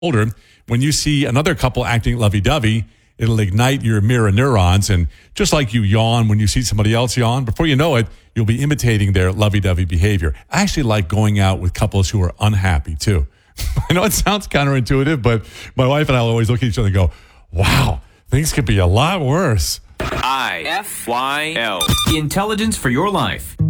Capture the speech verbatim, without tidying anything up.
older, when you see another couple acting lovey-dovey, it'll ignite your mirror neurons. And just like you yawn when you see somebody else yawn, before you know it, you'll be imitating their lovey-dovey behavior. I actually like going out with couples who are unhappy, too. I know it sounds counterintuitive, but my wife and I will always look at each other and go, wow, things could be a lot worse. I F Y L. Intelligence for your life.